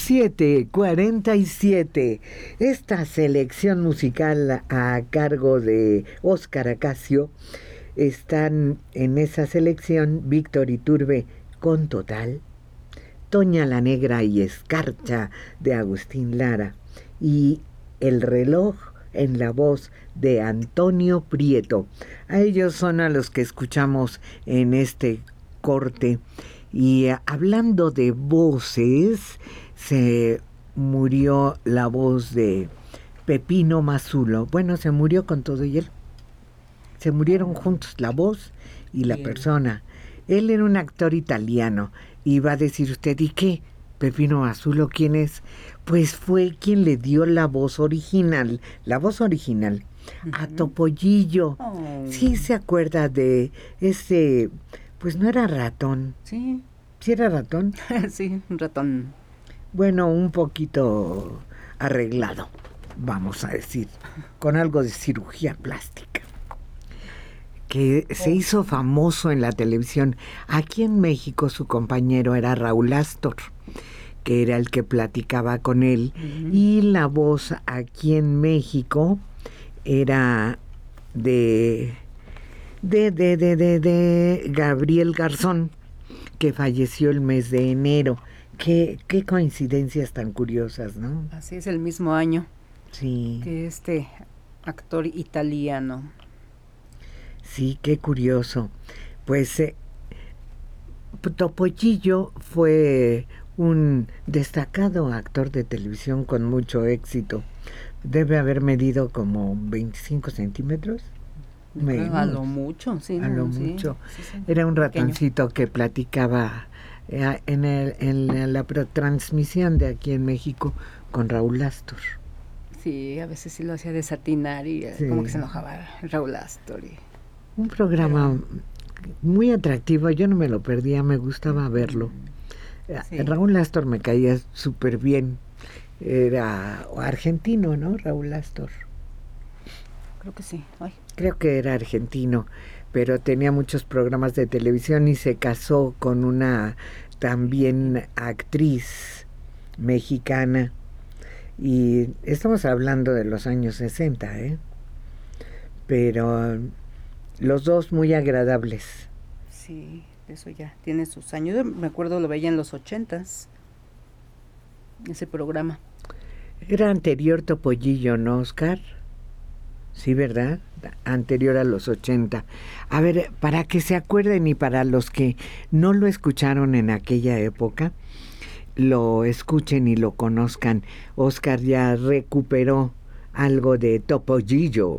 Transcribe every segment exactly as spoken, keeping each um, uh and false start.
siete cuarenta y siete. Esta selección musical a cargo de Óscar Acacio, están en esa selección Víctor Iturbe con Total, Toña la Negra y Escarcha de Agustín Lara y El reloj en la voz de Antonio Prieto. A ellos son a los que escuchamos en este corte. Y hablando de voces, se murió la voz de Pepino Mazzulo. Bueno, se murió con todo y él. Se murieron juntos, la voz y la Bien. persona. Él era un actor italiano. Y va a decir usted, ¿y qué? Pepino Mazzulo, ¿quién es? Pues fue quien le dio la voz original, la voz original, uh-huh. a Topollillo. Oh. Sí se acuerda de ese, pues no era ratón. Sí. ¿Sí era ratón? Sí, un ratón. Bueno, un poquito arreglado, vamos a decir, con algo de cirugía plástica. Que se hizo famoso en la televisión. Aquí en México su compañero era Raúl Astor, que era el que platicaba con él, uh-huh. y la voz aquí en México era de de, de, de, de, de Gabriel Garzón, que falleció el mes de enero. Qué, qué coincidencias tan curiosas, ¿no? Así es, el mismo año. Sí. Que este actor italiano. Sí, qué curioso. Pues eh, Topollillo fue un destacado actor de televisión con mucho éxito. Debe haber medido como veinticinco centímetros. Menos. A lo mucho, sí. A no, lo sí, mucho. Sí, sí, Era un pequeño. ratoncito que platicaba eh, en, el, en la transmisión de aquí en México con Raúl Astor. Sí, a veces sí lo hacía desatinar y sí. como que se enojaba Raúl Astor. Y... Un programa Pero... muy atractivo, yo no me lo perdía, me gustaba verlo. Sí. Raúl Astor me caía súper bien. Era argentino, ¿no? Raúl Astor. Creo que sí. Ay. Creo que era argentino, pero tenía muchos programas de televisión y se casó con una también actriz mexicana. Y estamos hablando de los años sesenta, ¿eh? Pero los dos muy agradables. Sí, eso ya tiene sus años. Yo me acuerdo, lo veía en los ochentas, ese programa. Era anterior Topollillo, ¿no, Oscar? Sí, ¿verdad? Anterior a los ochenta. A ver, para que se acuerden y para los que no lo escucharon en aquella época, lo escuchen y lo conozcan. Oscar ya recuperó algo de Topollillo.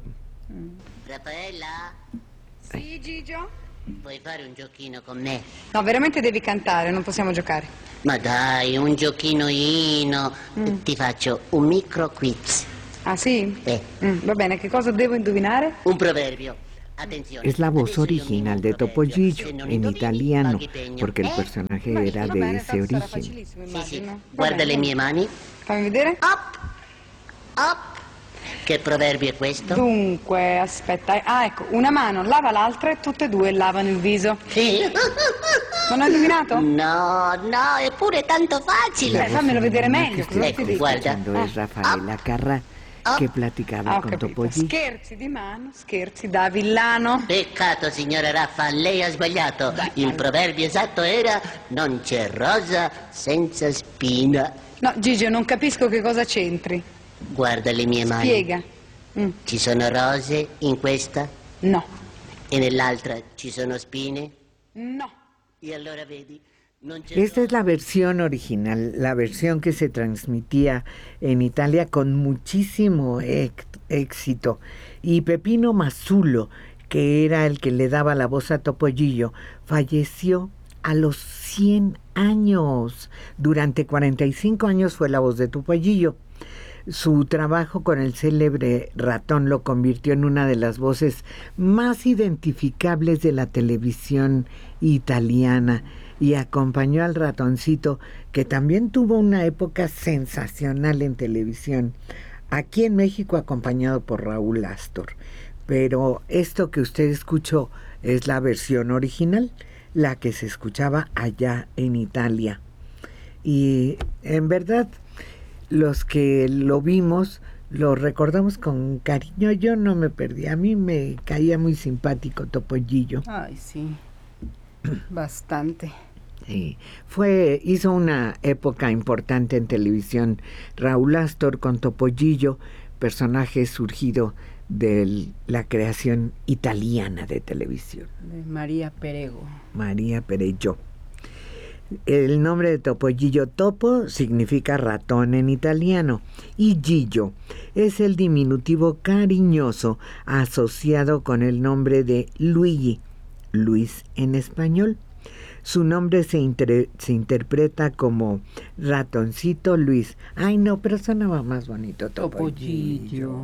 Raffaella? Sì, Gigio? Vuoi fare un giochino con me? No, veramente devi cantare, non possiamo giocare. Ma dai, un giochinoino. Mm. Ti faccio un micro quiz. Ah, sì? Eh. Mm, va bene, che cosa devo indovinare? Un proverbio. Atenzione. Es la voz original de Topollillo en italiano, porque el personaje eh? era bene, de ese origen. Sì, sì. Guarda le mie mani. Fammi vedere. Up! Up! Che proverbio è questo? Dunque, aspetta. Ah, ecco, una mano lava l'altra e tutte e due lavano il viso. Sì. Non hai indovinato? No, no, è pure tanto facile. Beh, fammelo vedere meglio. Cosa ecco, ti guarda. Es Rafaela Carrà, che platicava ah, con capito. Topollillo. Scherzi di mano, scherzi da villano. Peccato, signora Raffa, lei ha sbagliato. Dai, Il dai. proverbio esatto era: non c'è rosa senza spina. No, Gigio, non capisco che cosa c'entri. Guarda le mie mani. Spiega. Mm. Ci sono rose in questa? No. E nell'altra ci sono spine? No. E allora vedi, non c'è Esta es la versión original, la versión que se transmitía en Italia con muchísimo éxito. Y Pepino Mazzulo, que era el que le daba la voz a Topollillo, falleció a los cien años. Durante cuarenta y cinco años fue la voz de Topollillo. Su trabajo con el célebre ratón lo convirtió en una de las voces más identificables de la televisión italiana y acompañó al ratoncito, que también tuvo una época sensacional en televisión, aquí en México acompañado por Raúl Astor. Pero esto que usted escuchó es la versión original, la que se escuchaba allá en Italia. Y en verdad, los que lo vimos, lo recordamos con cariño. Yo no me perdí, a mí me caía muy simpático Topollillo. Ay, sí, bastante. Sí, fue, hizo una época importante en televisión. Raúl Astor con Topollillo, personaje surgido de la creación italiana de televisión. De María Perego. María Perello. El nombre de Topollillo, topo significa ratón en italiano y Gillo es el diminutivo cariñoso asociado con el nombre de Luigi, Luis en español. Su nombre se, inter- se interpreta como ratoncito Luis. Ay, no, pero sonaba más bonito Topollillo. Topollillo.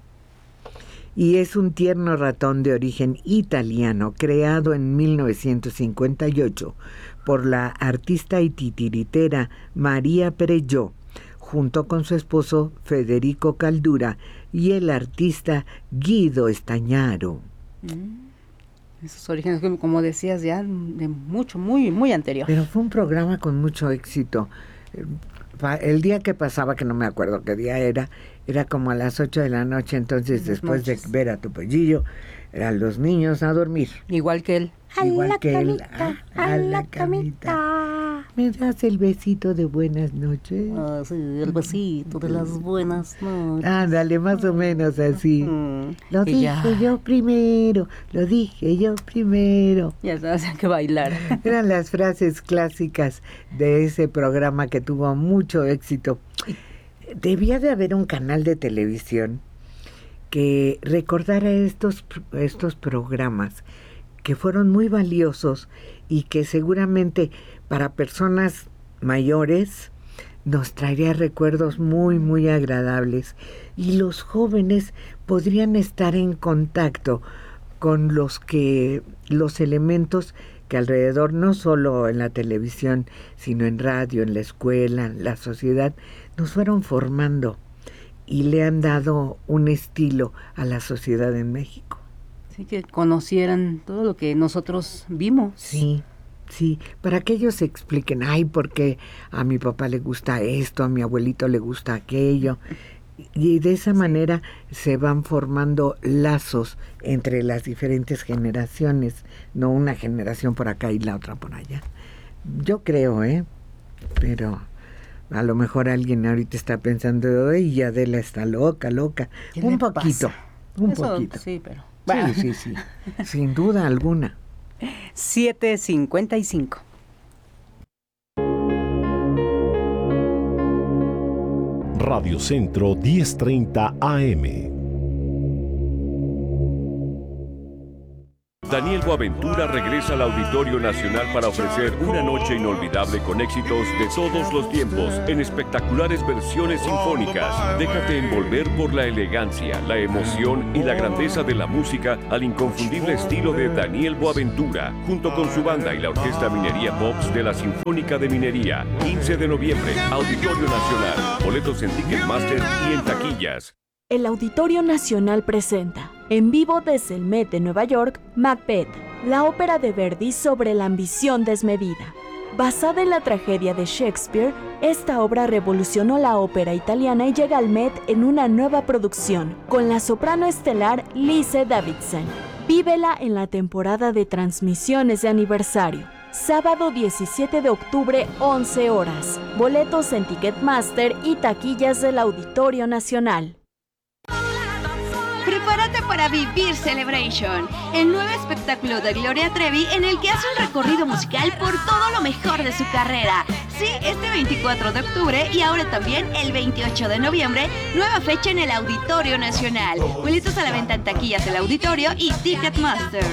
Y es un tierno ratón de origen italiano, creado en mil novecientos cincuenta y ocho por la artista y titiritera María Perello, junto con su esposo Federico Caldura y el artista Guido Estañaro. Mm. Esos orígenes, como decías, ya de mucho, muy, muy anterior. Pero fue un programa con mucho éxito. El día que pasaba, que no me acuerdo qué día era, era como a las ocho de la noche, entonces Las después noches. de ver a Topollillo, eran los niños a dormir. Igual que él. Igual que él, a, a la camita. ¿Me das el besito de buenas noches? Ah, sí, el besito de las buenas noches. Ándale, más o menos así. Mm. Lo Y dije ya. yo primero, lo dije yo primero. Ya sabes, hay que bailar. Eran las frases clásicas de ese programa que tuvo mucho éxito. Debía de haber un canal de televisión que recordara estos, estos programas que fueron muy valiosos y que seguramente para personas mayores nos traería recuerdos muy, muy agradables. Y los jóvenes podrían estar en contacto con los que, los elementos que alrededor, no solo en la televisión, sino en radio, en la escuela, en la sociedad, nos fueron formando y le han dado un estilo a la sociedad en México. Así que conocieran todo lo que nosotros vimos. Sí, sí, para que ellos expliquen, ay, ¿por qué a mi papá le gusta esto, a mi abuelito le gusta aquello? Y de esa manera se van formando lazos entre las diferentes generaciones, no una generación por acá y la otra por allá. Yo creo, ¿eh? Pero a lo mejor alguien ahorita está pensando, ay, Adela está loca, loca. ¿Qué Un le poquito, pasa? un Eso, poquito. sí, pero... Sí, sí, sí, sin duda alguna. siete cincuenta y cinco. Radio Centro diez treinta A M. Daniel Boaventura regresa al Auditorio Nacional para ofrecer una noche inolvidable con éxitos de todos los tiempos en espectaculares versiones sinfónicas. Déjate envolver por la elegancia, la emoción y la grandeza de la música al inconfundible estilo de Daniel Boaventura, junto con su banda y la Orquesta Minería Pops de la Sinfónica de Minería. quince de noviembre, Auditorio Nacional. Boletos en Ticketmaster y en taquillas. El Auditorio Nacional presenta, en vivo desde el Met de Nueva York, Macbeth, la ópera de Verdi sobre la ambición desmedida. Basada en la tragedia de Shakespeare, esta obra revolucionó la ópera italiana y llega al Met en una nueva producción, con la soprano estelar Lise Davidson. Vívela en la temporada de transmisiones de aniversario. Sábado diecisiete de octubre, once horas. Boletos en Ticketmaster y taquillas del Auditorio Nacional. Prepárate para vivir Celebration, el nuevo espectáculo de Gloria Trevi en el que hace un recorrido musical por todo lo mejor de su carrera. Sí, este veinticuatro de octubre y ahora también el veintiocho de noviembre, nueva fecha en el Auditorio Nacional. Boletos a la venta en taquillas del Auditorio y Ticketmaster.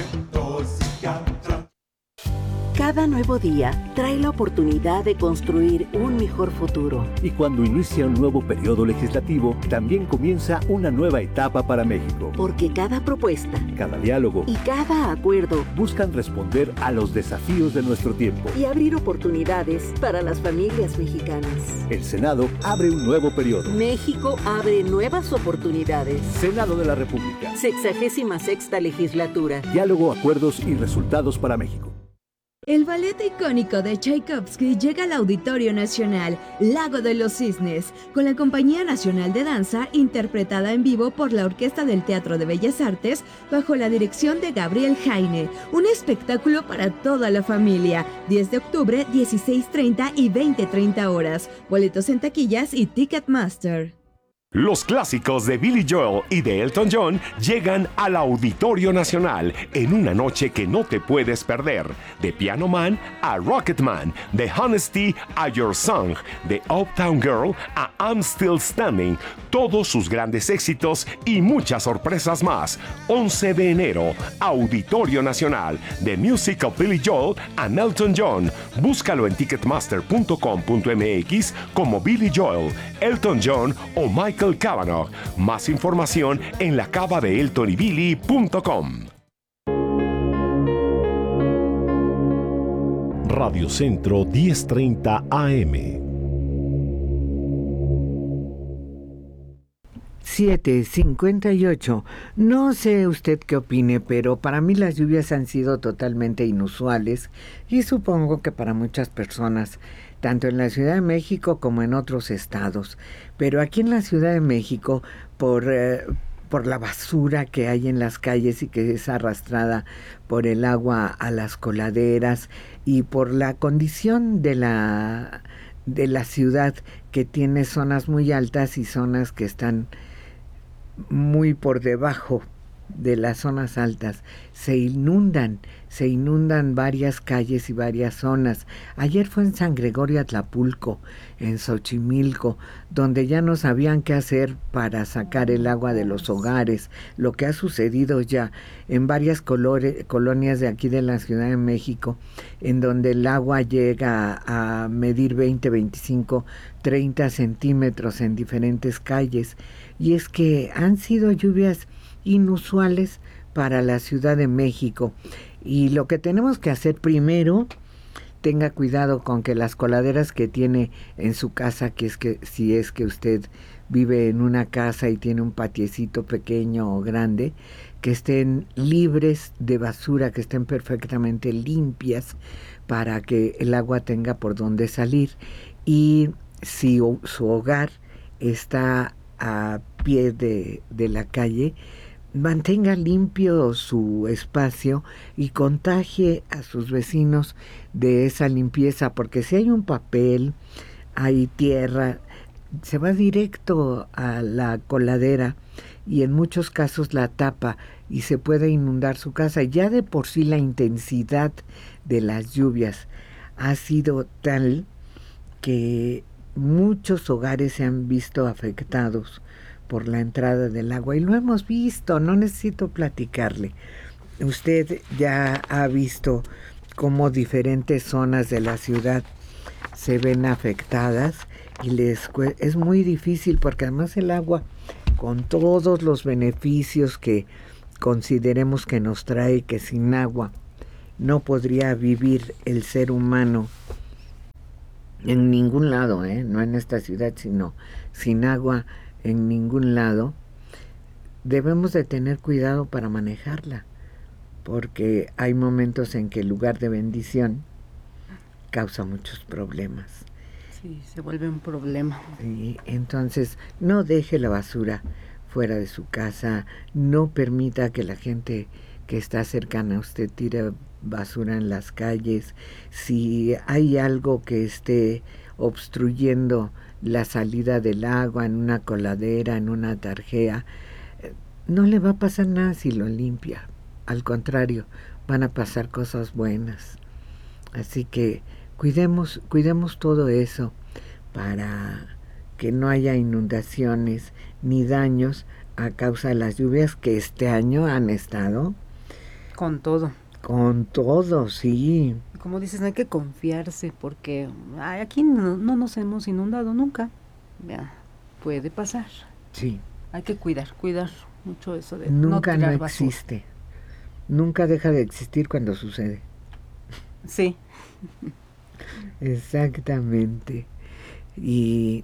Cada nuevo día trae la oportunidad de construir un mejor futuro. Y cuando inicia un nuevo periodo legislativo, también comienza una nueva etapa para México. Porque cada propuesta, cada diálogo y cada acuerdo buscan responder a los desafíos de nuestro tiempo y abrir oportunidades para las familias mexicanas. El Senado abre un nuevo periodo. México abre nuevas oportunidades. Senado de la República. Sexagésima sexta legislatura. Diálogo, acuerdos y resultados para México. El ballet icónico de Tchaikovsky llega al Auditorio Nacional, Lago de los Cisnes, con la Compañía Nacional de Danza, interpretada en vivo por la Orquesta del Teatro de Bellas Artes, bajo la dirección de Gabriel Jaine. Un espectáculo para toda la familia. diez de octubre, dieciséis treinta y veinte treinta horas. Boletos en taquillas y Ticketmaster. Los clásicos de Billy Joel y de Elton John llegan al Auditorio Nacional en una noche que no te puedes perder. De Piano Man a Rocketman, de Honesty a Your Song, de Uptown Girl a I'm Still Standing, todos sus grandes éxitos y muchas sorpresas más. once de enero, Auditorio Nacional, The Music of Billy Joel and Elton John. Búscalo en ticketmaster punto com punto m x como Billy Joel, Elton John o Michael Cavanaugh. Más información en la cava de elton y billy punto com. Radio Centro diez treinta A M. siete cincuenta y ocho. No sé usted qué opine, pero para mí las lluvias han sido totalmente inusuales y supongo que para muchas personas, tanto en la Ciudad de México como en otros estados. Pero aquí en la Ciudad de México, por, eh, por la basura que hay en las calles y que es arrastrada por el agua a las coladeras y por la condición de la, de la ciudad, que tiene zonas muy altas y zonas que están muy por debajo de las zonas altas, se inundan, se inundan varias calles y varias zonas. Ayer fue en San Gregorio Atlapulco, en Xochimilco, donde ya no sabían qué hacer para sacar el agua de los hogares, lo que ha sucedido ya en varias colore, colonias de aquí de la Ciudad de México, en donde el agua llega a, a medir veinte, veinticinco, treinta centímetros en diferentes calles. Y es que han sido lluvias inusuales para la Ciudad de México, y lo que tenemos que hacer primero, tenga cuidado con que las coladeras que tiene en su casa, que es que si es que usted vive en una casa y tiene un patiecito pequeño o grande, que estén libres de basura, que estén perfectamente limpias para que el agua tenga por dónde salir. Y si su hogar está a pie de, de la calle, mantenga limpio su espacio y contagie a sus vecinos de esa limpieza, porque si hay un papel, hay tierra, se va directo a la coladera y en muchos casos la tapa y se puede inundar su casa. Ya de por sí la intensidad de las lluvias ha sido tal que muchos hogares se han visto afectados por la entrada del agua, y lo hemos visto, no necesito platicarle. Usted ya ha visto cómo diferentes zonas de la ciudad se ven afectadas y les es muy difícil, porque además el agua, con todos los beneficios que consideremos que nos trae, que sin agua no podría vivir el ser humano en ningún lado, ¿eh? No en esta ciudad, sino sin agua en ningún lado, debemos de tener cuidado para manejarla, porque hay momentos en que el lugar de bendición causa muchos problemas. Sí, se vuelve un problema. Y entonces no deje la basura fuera de su casa, no permita que la gente que está cercana a usted tire basura en las calles. Si hay algo que esté obstruyendo la salida del agua en una coladera, en una tarjea, no le va a pasar nada si lo limpia. Al contrario, van a pasar cosas buenas. Así que cuidemos, cuidemos todo eso para que no haya inundaciones ni daños a causa de las lluvias que este año han estado. Con todo. Con todo, sí. Como dices, no hay que confiarse, porque ay, aquí no, no nos hemos inundado nunca. Ya, puede pasar. Sí. Hay que cuidar, cuidar mucho eso de nunca no tirar no basura. existe. Nunca deja de existir cuando sucede. Sí. Exactamente. Y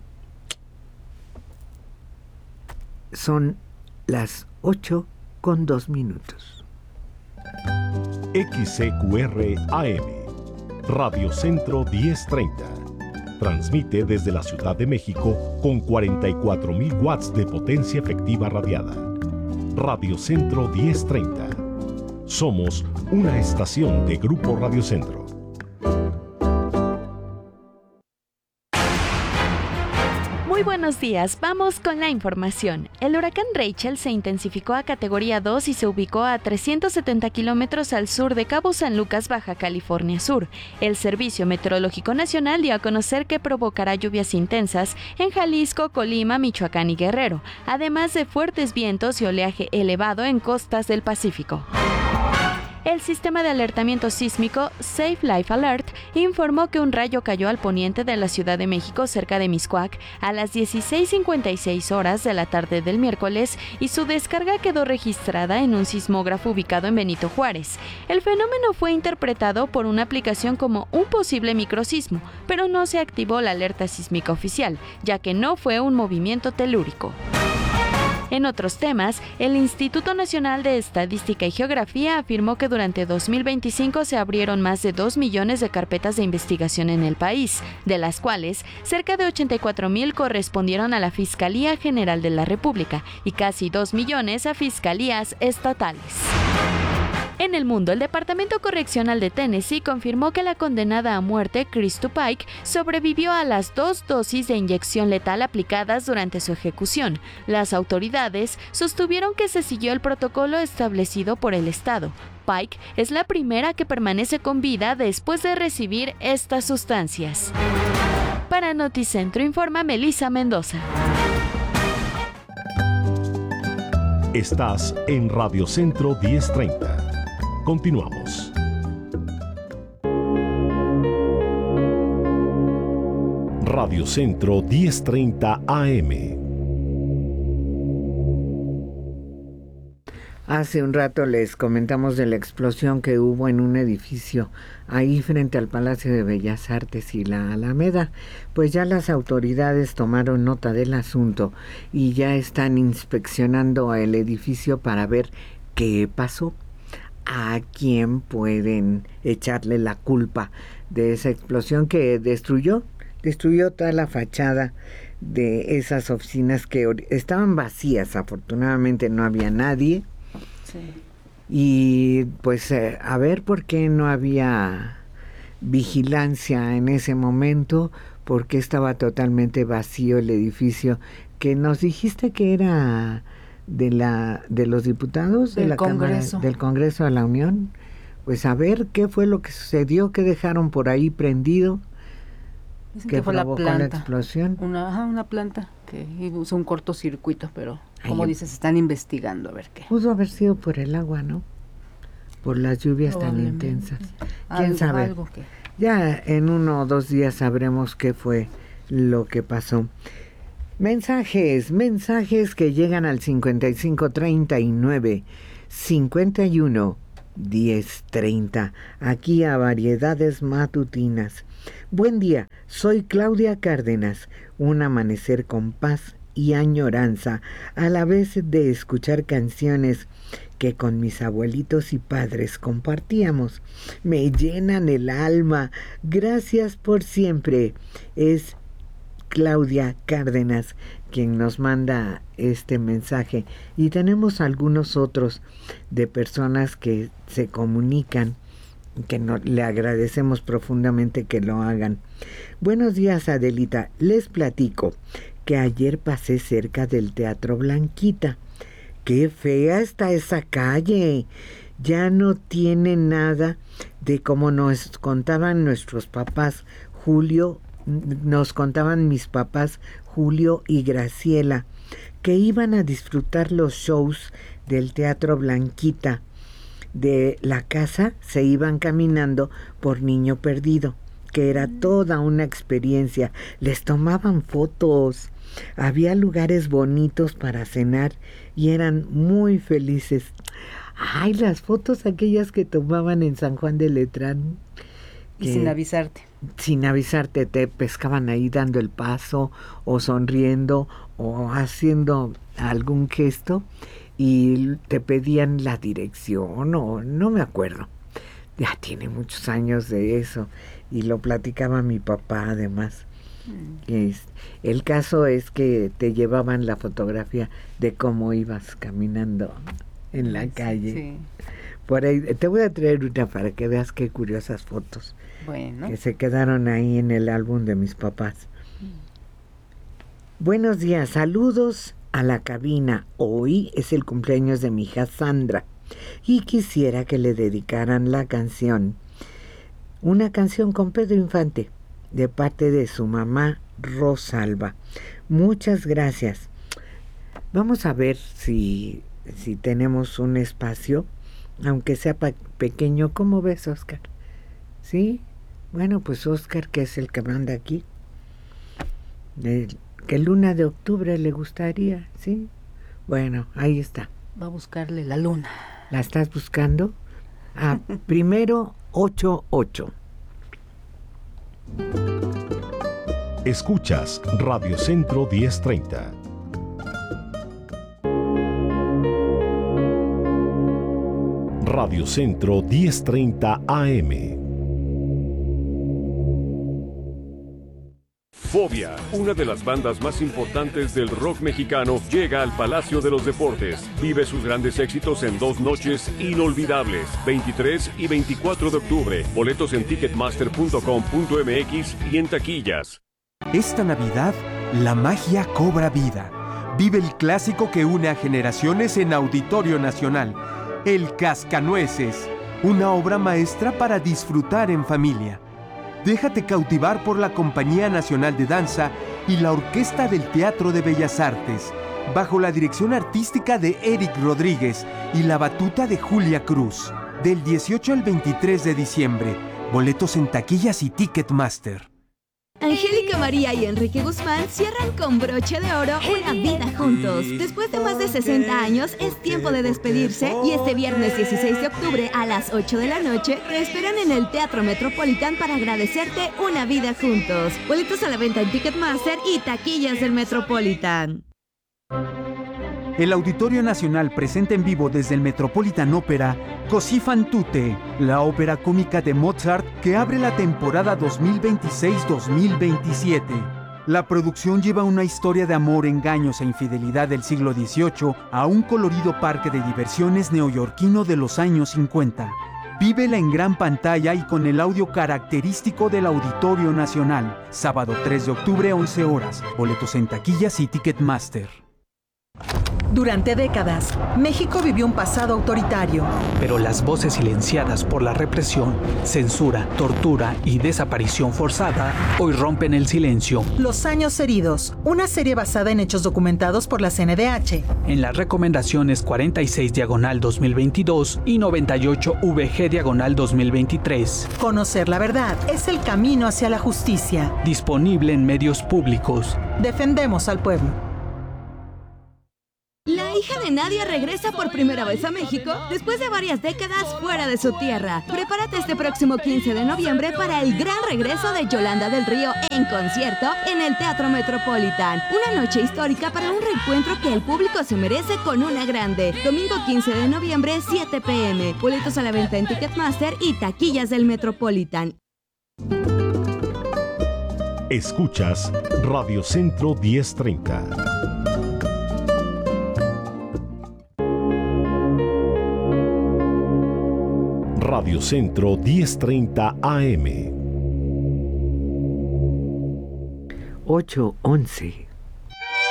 son las ocho con dos minutos. X C Q R A M, Radio Centro diez treinta. Transmite desde la Ciudad de México con cuarenta y cuatro mil watts de potencia efectiva radiada. Radio Centro diez treinta. Somos una estación de Grupo Radio Centro. Muy buenos días, vamos con la información. El huracán Rachel se intensificó a categoría dos y se ubicó a trescientos setenta kilómetros al sur de Cabo San Lucas, Baja California Sur. El Servicio Meteorológico Nacional dio a conocer que provocará lluvias intensas en Jalisco, Colima, Michoacán y Guerrero, además de fuertes vientos y oleaje elevado en costas del Pacífico. El sistema de alertamiento sísmico Safe Life Alert informó que un rayo cayó al poniente de la Ciudad de México cerca de Mixcoac a las dieciséis cincuenta y seis horas de la tarde del miércoles y su descarga quedó registrada en un sismógrafo ubicado en Benito Juárez. El fenómeno fue interpretado por una aplicación como un posible microsismo, pero no se activó la alerta sísmica oficial, ya que no fue un movimiento telúrico. En otros temas, el Instituto Nacional de Estadística y Geografía afirmó que durante dos mil veinticinco se abrieron más de dos millones de carpetas de investigación en el país, de las cuales cerca de ochenta y cuatro mil correspondieron a la Fiscalía General de la República y casi dos millones a fiscalías estatales. En el mundo, el Departamento Correccional de Tennessee confirmó que la condenada a muerte, Christo Pike, sobrevivió a las dos dosis de inyección letal aplicadas durante su ejecución. Las autoridades sostuvieron que se siguió el protocolo establecido por el Estado. Pike es la primera que permanece con vida después de recibir estas sustancias. Para Noticentro informa Melissa Mendoza. Estás en Radio Centro diez treinta. Continuamos. Radio Centro diez treinta A M. Hace un rato les comentamos de la explosión que hubo en un edificio ahí frente al Palacio de Bellas Artes y la Alameda. Pues ya las autoridades tomaron nota del asunto y ya están inspeccionando el edificio para ver qué pasó. ¿A quién pueden echarle la culpa de esa explosión que destruyó? Destruyó toda la fachada de esas oficinas que estaban vacías. Afortunadamente no había nadie. Sí. Y pues eh, a ver por qué no había vigilancia en ese momento, porque estaba totalmente vacío el edificio, que nos dijiste que era de la de los diputados de la Congreso. Cámara del Congreso de la Unión. Pues a ver qué fue lo que sucedió, qué dejaron por ahí prendido. Dicen que que fue la provocó planta, la explosión. Una, ajá, una planta que hizo un cortocircuito, pero Ay, como yo- dices, están investigando a ver qué. Pudo haber sido por el agua, ¿no? Por las lluvias tan Probablemente. intensas. ¿Quién Algo- sabe? algo que- Ya en uno o dos días sabremos qué fue lo que pasó. Mensajes, mensajes que llegan al cincuenta y cinco treinta y nueve cincuenta y uno diez treinta, aquí a Variedades Matutinas. Buen día, soy Claudia Cárdenas. Un amanecer con paz y añoranza, a la vez de escuchar canciones que con mis abuelitos y padres compartíamos. Me llenan el alma. Gracias por siempre. Es Claudia Cárdenas quien nos manda este mensaje, y tenemos algunos otros de personas que se comunican, que no, le agradecemos profundamente que lo hagan. Buenos días, Adelita. Les platico que ayer pasé cerca del Teatro Blanquita. ¡Qué fea está esa calle! Ya no tiene nada de como nos contaban nuestros papás, Julio, nos contaban mis papás, Julio y Graciela, que iban a disfrutar los shows del Teatro Blanquita. De la casa se iban caminando por Niño Perdido, que era toda una experiencia. Les tomaban fotos, había lugares bonitos para cenar y eran muy felices. Ay, las fotos aquellas que tomaban en San Juan de Letrán. Y sin avisarte. Sin avisarte, te pescaban ahí dando el paso o sonriendo o haciendo algún gesto y te pedían la dirección o no me acuerdo. Ya tiene muchos años de eso y lo platicaba mi papá además. Mm. Es, el caso es que te llevaban la fotografía de cómo ibas caminando en la calle. Sí. Por ahí te voy a traer una para que veas qué curiosas fotos. Bueno. Que se quedaron ahí en el álbum de mis papás. Mm. Buenos días, saludos a la cabina. Hoy es el cumpleaños de mi hija Sandra y quisiera que le dedicaran la canción, una canción con Pedro Infante, de parte de su mamá Rosalba. Muchas gracias. Vamos a ver si, si tenemos un espacio, aunque sea pa- pequeño. ¿Cómo ves, Oscar? ¿Sí? Bueno, pues Oscar, que es el que manda aquí, de, que Luna de Octubre le gustaría, ¿sí? Bueno, ahí está. Va a buscarle la luna. ¿La estás buscando? Ah, primero ocho ocho. Escuchas Radio Centro diez treinta. Radio Centro diez treinta A M. Fobia, una de las bandas más importantes del rock mexicano, llega al Palacio de los Deportes. Vive sus grandes éxitos en dos noches inolvidables, veintitrés y veinticuatro de octubre. Boletos en ticketmaster punto com punto m x y en taquillas. Esta Navidad, la magia cobra vida. Vive el clásico que une a generaciones en Auditorio Nacional, El Cascanueces, una obra maestra para disfrutar en familia. Déjate cautivar por la Compañía Nacional de Danza y la Orquesta del Teatro de Bellas Artes, bajo la dirección artística de Eric Rodríguez y la batuta de Julia Cruz. Del dieciocho al veintitrés de diciembre. Boletos en taquillas y Ticketmaster. Angélica María y Enrique Guzmán cierran con broche de oro una vida juntos. Después de más de sesenta años, es tiempo de despedirse y este viernes dieciséis de octubre a las ocho de la noche te esperan en el Teatro Metropolitan para agradecerte una vida juntos. Boletos a la venta en Ticketmaster y taquillas del Metropolitan. El Auditorio Nacional presenta en vivo desde el Metropolitan Opera Così fan tutte, la ópera cómica de Mozart que abre la temporada dos mil veintiséis dos mil veintisiete. La producción lleva una historia de amor, engaños e infidelidad del siglo dieciocho a un colorido parque de diversiones neoyorquino de los años cincuenta. Vívela en gran pantalla y con el audio característico del Auditorio Nacional. Sábado tres de octubre, once horas. Boletos en taquillas y Ticketmaster. Durante décadas, México vivió un pasado autoritario. Pero las voces silenciadas por la represión, censura, tortura y desaparición forzada hoy rompen el silencio. Los años heridos, una serie basada en hechos documentados por la C N D H. En las recomendaciones cuarenta y seis diagonal dos mil veintidós y noventa y ocho V G diagonal dos mil veintitrés. Conocer la verdad es el camino hacia la justicia. Disponible en medios públicos. Defendemos al pueblo. La hija de Nadia regresa por primera vez a México después de varias décadas fuera de su tierra. Prepárate este próximo quince de noviembre para el gran regreso de Yolanda del Río en concierto en el Teatro Metropolitan. Una noche histórica para un reencuentro que el público se merece con una grande. Domingo quince de noviembre, siete p m Boletos a la venta en Ticketmaster y taquillas del Metropolitan. Escuchas Radio Centro diez treinta. Radio Centro diez treinta A M. ocho once.